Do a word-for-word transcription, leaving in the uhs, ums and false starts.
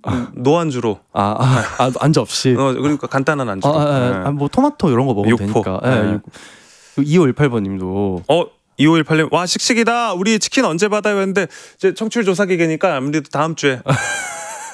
노안주로. 아, 아, 아 안주 없이. 어, 그러니까 간단한 안주로. 아, 아, 네. 아, 뭐 토마토 이런 거 먹으면 육포. 되니까. 네. 네. 이오일팔 번님도 어 이오일팔 님 와 씩씩이다. 우리 치킨 언제 받아요 했는데 이제 청취율 조사 기계니까 아무래도 다음 주에